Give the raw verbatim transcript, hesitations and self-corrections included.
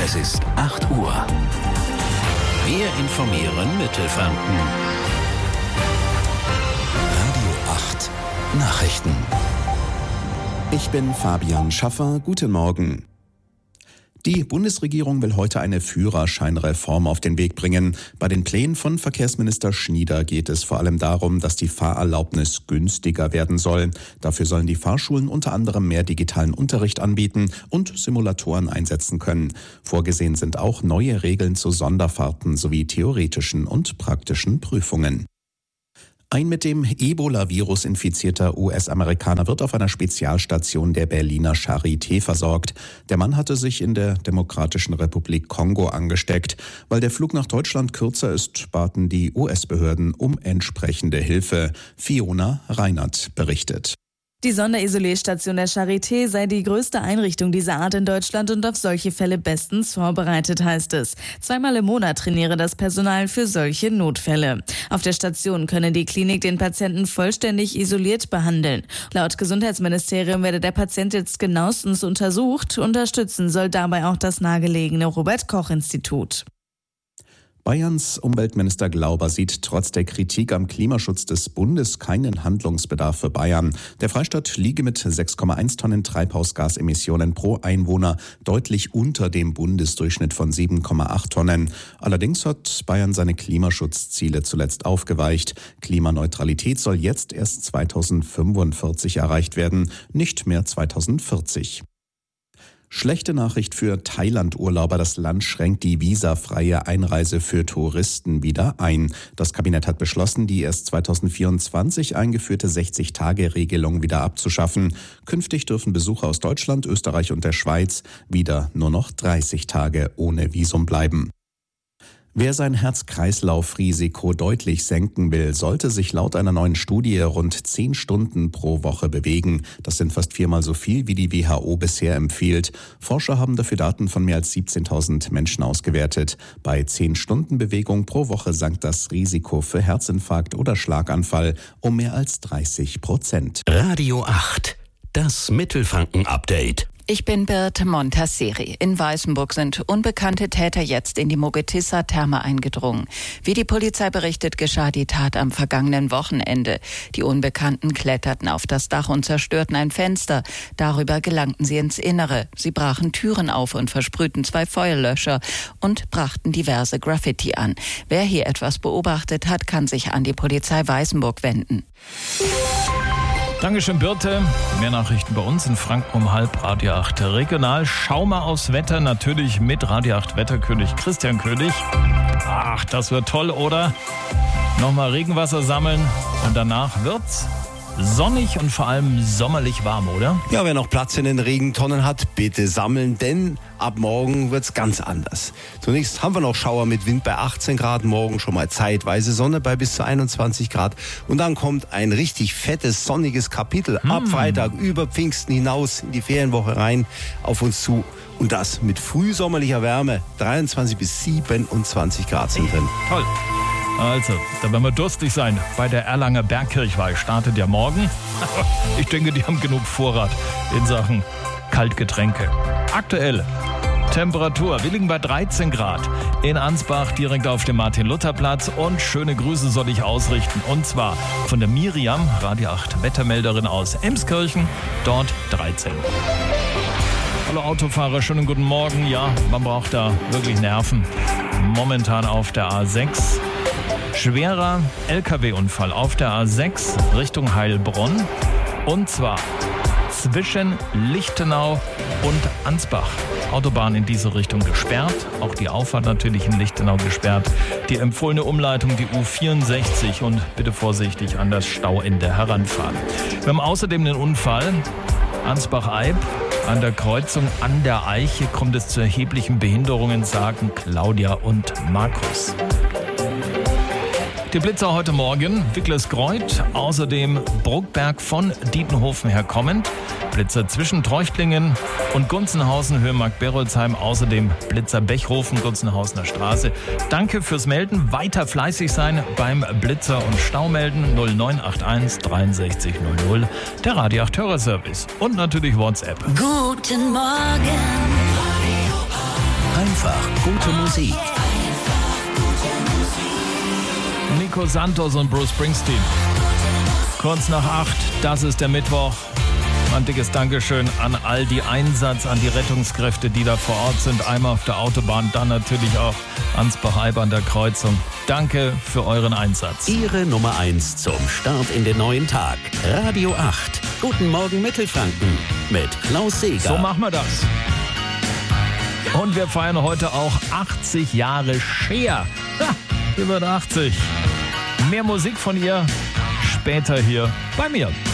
Es ist acht Uhr. Wir informieren Mittelfranken. Radio acht Nachrichten. Ich bin Fabian Schaffer. Guten Morgen. Die Bundesregierung will heute eine Führerscheinreform auf den Weg bringen. Bei den Plänen von Verkehrsminister Schnieder geht es vor allem darum, dass die Fahrerlaubnis günstiger werden soll. Dafür sollen die Fahrschulen unter anderem mehr digitalen Unterricht anbieten und Simulatoren einsetzen können. Vorgesehen sind auch neue Regeln zu Sonderfahrten sowie theoretischen und praktischen Prüfungen. Ein mit dem Ebola-Virus infizierter U S-Amerikaner wird auf einer Spezialstation der Berliner Charité versorgt. Der Mann hatte sich in der Demokratischen Republik Kongo angesteckt. Weil der Flug nach Deutschland kürzer ist, baten die U S-Behörden um entsprechende Hilfe. Fiona Reinert berichtet. Die Sonderisolierstation der Charité sei die größte Einrichtung dieser Art in Deutschland und auf solche Fälle bestens vorbereitet, heißt es. Zweimal im Monat trainiere das Personal für solche Notfälle. Auf der Station könne die Klinik den Patienten vollständig isoliert behandeln. Laut Gesundheitsministerium werde der Patient jetzt genauestens untersucht. Unterstützen soll dabei auch das nahegelegene Robert-Koch-Institut. Bayerns Umweltminister Glauber sieht trotz der Kritik am Klimaschutz des Bundes keinen Handlungsbedarf für Bayern. Der Freistaat liege mit sechs Komma eins Tonnen Treibhausgasemissionen pro Einwohner deutlich unter dem Bundesdurchschnitt von sieben Komma acht Tonnen. Allerdings hat Bayern seine Klimaschutzziele zuletzt aufgeweicht. Klimaneutralität soll jetzt erst zweitausendfünfundvierzig erreicht werden, nicht mehr zweitausendvierzig. Schlechte Nachricht für Thailand-Urlauber. Das Land schränkt die visafreie Einreise für Touristen wieder ein. Das Kabinett hat beschlossen, die erst zweitausendvierundzwanzig eingeführte sechzig-Tage-Regelung wieder abzuschaffen. Künftig dürfen Besucher aus Deutschland, Österreich und der Schweiz wieder nur noch dreißig Tage ohne Visum bleiben. Wer sein Herz-Kreislauf-Risiko deutlich senken will, sollte sich laut einer neuen Studie rund zehn Stunden pro Woche bewegen. Das sind fast viermal so viel, wie die W H O bisher empfiehlt. Forscher haben dafür Daten von mehr als siebzehntausend Menschen ausgewertet. Bei zehn Stunden Bewegung pro Woche sank das Risiko für Herzinfarkt oder Schlaganfall um mehr als dreißig Prozent. Radio acht, das Mittelfranken-Update. Ich bin Birte Montasseri. In Weißenburg sind unbekannte Täter jetzt in die Mogetissa-Therme eingedrungen. Wie die Polizei berichtet, geschah die Tat am vergangenen Wochenende. Die Unbekannten kletterten auf das Dach und zerstörten ein Fenster. Darüber gelangten sie ins Innere. Sie brachen Türen auf und versprühten zwei Feuerlöscher und brachten diverse Graffiti an. Wer hier etwas beobachtet hat, kann sich an die Polizei Weißenburg wenden. Dankeschön, Birte. Mehr Nachrichten bei uns in Franken um halb, Radio acht regional. Schau mal aufs Wetter, natürlich mit Radio acht Wetterkönig Christian König. Ach, das wird toll, oder? Nochmal Regenwasser sammeln und danach wird's sonnig und vor allem sommerlich warm, oder? Ja, wer noch Platz in den Regentonnen hat, bitte sammeln, denn ab morgen wird's ganz anders. Zunächst haben wir noch Schauer mit Wind bei achtzehn Grad, morgen schon mal zeitweise Sonne bei bis zu einundzwanzig Grad. Und dann kommt ein richtig fettes, sonniges Kapitel hm. ab Freitag über Pfingsten hinaus in die Ferienwoche rein auf uns zu. Und das mit frühsommerlicher Wärme, dreiundzwanzig bis siebenundzwanzig Grad sind drin. Toll. Also, da werden wir durstig sein. Bei der Erlanger Bergkirchweih startet ja morgen. Ich denke, die haben genug Vorrat in Sachen Kaltgetränke. Aktuell Temperatur. Wir liegen bei dreizehn Grad in Ansbach, direkt auf dem Martin-Luther-Platz. Und schöne Grüße soll ich ausrichten. Und zwar von der Miriam, Radio acht Wettermelderin aus Emskirchen. Dort dreizehn. Hallo Autofahrer, schönen guten Morgen. Ja, man braucht da wirklich Nerven. Momentan auf der A sechs. Schwerer L K W-Unfall auf der A sechs Richtung Heilbronn. Und zwar zwischen Lichtenau und Ansbach. Autobahn in diese Richtung gesperrt. Auch die Auffahrt natürlich in Lichtenau gesperrt. Die empfohlene Umleitung, die U vierundsechzig. Und bitte vorsichtig an das Stauende heranfahren. Wir haben außerdem den Unfall Ansbach-Eib. An der Kreuzung an der Eiche kommt es zu erheblichen Behinderungen, sagen Claudia und Markus. Die Blitzer heute Morgen, Wicklersgreuth, außerdem Bruckberg von Dietenhofen her kommend. Blitzer zwischen Treuchtlingen und Gunzenhausen, Höhe Mark-Berolzheim, außerdem Blitzer Bechhofen, Gunzenhausener Straße. Danke fürs Melden, weiter fleißig sein beim Blitzer und Staumelden null neun acht eins dreiundsechzig null null, der Radio acht Hörerservice und natürlich WhatsApp. Guten Morgen. Einfach gute Musik. Nico Santos und Bruce Springsteen. Kurz nach acht, das ist der Mittwoch. Ein dickes Dankeschön an all die Einsatz, an die Rettungskräfte, die da vor Ort sind. Einmal auf der Autobahn, dann natürlich auch Ansbach-Eib an der Kreuzung. Danke für euren Einsatz. Ihre Nummer eins zum Start in den neuen Tag. Radio acht. Guten Morgen Mittelfranken mit Klaus Seeger. So machen wir das. Und wir feiern heute auch achtzig Jahre Cher. Ha, die wird achtzig. Mehr Musik von ihr später hier bei mir.